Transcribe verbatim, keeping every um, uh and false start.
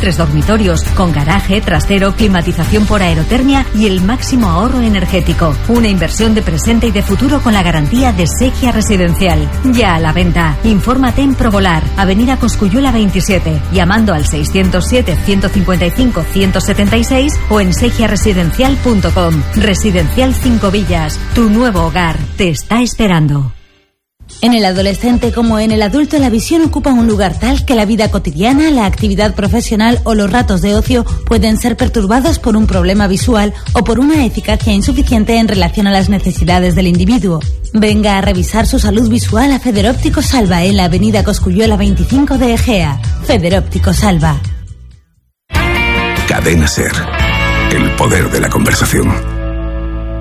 tres dormitorios, con garaje, trastero, climatización por aerotermia y el máximo ahorro energético. Una inversión de presente y de futuro con la garantía de Sequia Residencial. Ya a la venta. Infórmate en Provolar, Avenida Cosculluela veintisiete, llamando al seiscientos siete, ciento cincuenta y cinco, ciento setenta y seis o en sequia residencial punto com. Residencial Cinco Villas, tu nuevo hogar te está esperando. En el adolescente como en el adulto, la visión ocupa un lugar tal que la vida cotidiana, la actividad profesional o los ratos de ocio pueden ser perturbados por un problema visual o por una eficacia insuficiente en relación a las necesidades del individuo. Venga a revisar su salud visual a Federóptico Salva en la avenida Cosculluela veinticinco de Egea. Federóptico Salva. Cadena SER. El poder de la conversación.